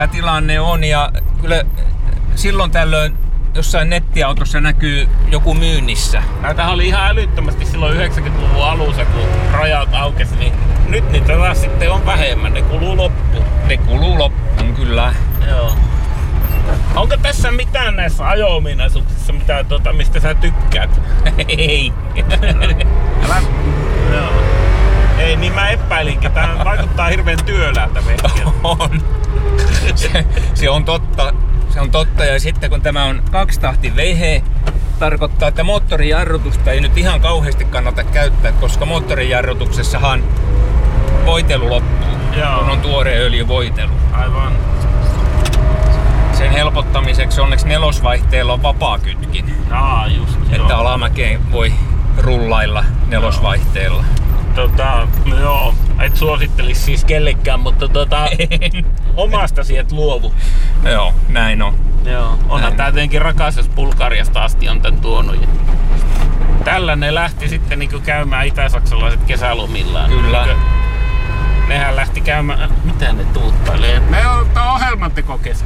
Tilanne on ja kyllä silloin tällöin jossain nettiautossa näkyy joku myynnissä. Näitähän oli ihan älyttömästi silloin 90-luvun alussa, kun rajat aukesi, niin nyt niitä taas sitten on vähemmän. Ne kuluu loppuun. Kyllä. Joo. Onko tässä mitään näissä ajo-ominaisuuksissa, mistä sä tykkäät? Ei. Joo. Ei, niin mä epäilinkin. Tää vaikuttaa hirveän työläältä vehkeeltä. On. Se on totta. Se on totta, ja sitten kun tämä on kaksitahti vehe, tarkoittaa, että moottorijarrutusta ei nyt ihan kauheasti kannata käyttää, koska moottorijarrutuksessahan voitelu loppuu, kun on tuore öljyvoitelu. Aivan. Sen helpottamiseksi onneksi nelosvaihteella on vapaakytkin, Just että alamäkeen voi rullailla nelosvaihteella. Joo, et suosittelisi siis kellekään, mutta omasta sieltä luovu. Joo, näin on. Joo, onhan tää tietenkin rakas, jos Bulgariasta asti on tän tuonut. Tällä ne lähti sitten niinku käymään itä-saksalaiset kesälomillaan. Kyllä. Nehän lähti käymään, mitä ne tuuttailee? Ne on ohjelmantekokesä.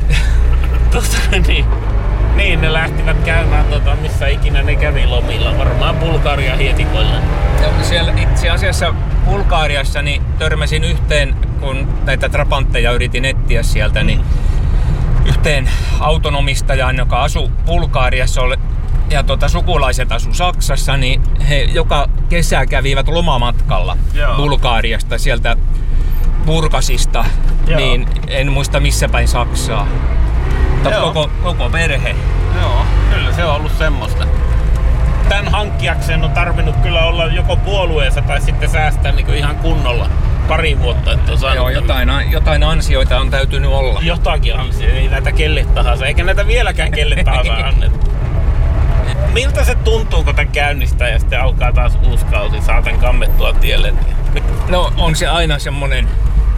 Niin, ne lähtivät käymään missä ikinä ne kävi lomilla, varmaan Bulgarian hietikoilla. Siellä itse asiassa Bulgariassa niin törmäsin yhteen, kun näitä trapantteja yritin etsiä sieltä, niin yhteen autonomistajaan, joka asui Bulgariassa ja sukulaiset asu Saksassa, niin he joka kesä kävivät lomamatkalla Bulgariasta sieltä Burgasista, niin en muista missä päin Saksaa. Koko perhe. Joo, kyllä se on ollut semmoista. Tän hankkiakseen on tarvinnut kyllä olla joko puolueessa tai sitten säästää niin kuin ihan kunnolla pari vuotta, että on saanut. Joo, jotain ansioita on täytynyt olla. Jotakin ansioita, ei näitä kelle tahansa, eikä näitä vieläkään kelle tahansa anneta. Miltä se tuntuu, kun tän käynnistää ja sitten alkaa taas uusi kausi, saa tän kammettua tielle? No on se aina semmonen,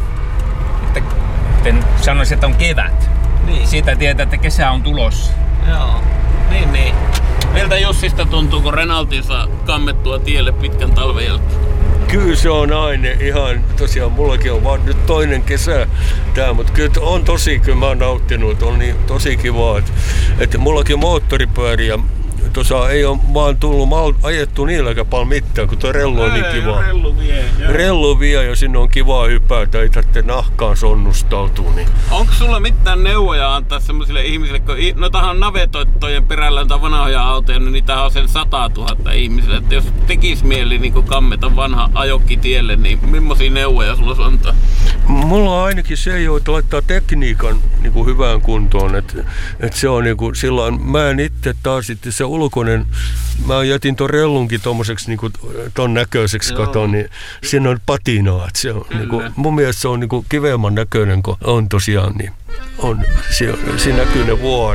että sanoisin, että on kevät. Niin. Siitä tietää, että kesä on tulossa. Joo, niin. Miltä Jussista tuntuu, kun Renaultin saa kammettua tielle pitkän talven jälkeen? Kyllä se on aina ihan, tosiaan mullakin on vaan nyt toinen kesä tää, mutta kyllä on kyllä mä oon nauttinut, että on niin tosi kivaa, että mullakin moottoripyöriä tuossa ei ole vaan tullut ajettu niilläkään paljon mitään, kun tuo rellu on niin kiva. Rellu vie ja sinne on kivaa hypätä, ei tarvitse nahkaan sonnustautua. Niin. Onko sulla mitään neuvoja antaa semmoisille ihmisille, kun noitahan navetoittojen perällä on vanhoja autoja, niin niitä on sen 100 000 ihmisille. Että jos tekisi mieli niin kammeta vanha ajokki tielle, niin millaisia neuvoja sulla antaa? Mulla on ainakin se, että laittaa tekniikan niin kuin hyvään kuntoon. Että se on niin kuin silloin, mä en itse taas sitten se ulkoinen, mä jätin ton rellunkin tommoseksi niin kuin ton näköiseksi katon, niin siinä on patinaa. Se on, niin kuin, mun mielestä se on niin kuin kiveämän näköinen, kun on tosiaan, niin on, siinä näkyy ne vuoret.